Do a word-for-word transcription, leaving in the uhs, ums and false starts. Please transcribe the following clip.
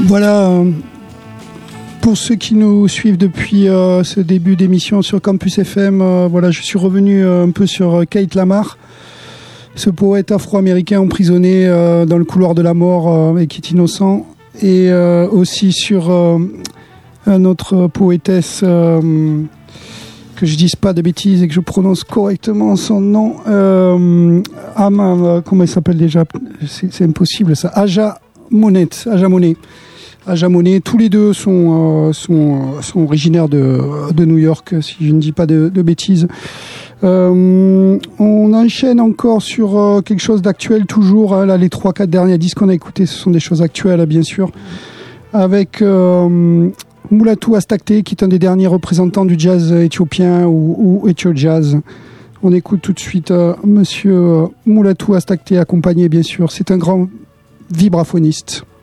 Voilà, euh, pour ceux qui nous suivent depuis euh, ce début d'émission sur Campus F M, euh, voilà, je suis revenu euh, un peu sur euh, Keith Lamar, ce poète afro-américain emprisonné euh, dans le couloir de la mort euh, et qui est innocent, et euh, aussi sur euh, notre poétesse, euh, que je dise pas de bêtises et que je prononce correctement son nom, euh, Ama, euh, comment elle s'appelle déjà, c'est, c'est impossible ça, Aja Monet, Aja Monet. Aja Monet, tous les deux sont, euh, sont, sont originaires de, de New York, si je ne dis pas de, de bêtises. Euh, on enchaîne encore sur euh, quelque chose d'actuel toujours. Hein, là, les trois quatre derniers disques qu'on a écoutés, ce sont des choses actuelles, bien sûr. Avec euh, Mulatu Astatke, qui est un des derniers représentants du jazz éthiopien ou, ou Ethio Jazz. On écoute tout de suite euh, Monsieur Mulatu Astatke, accompagné, bien sûr. C'est un grand vibraphoniste.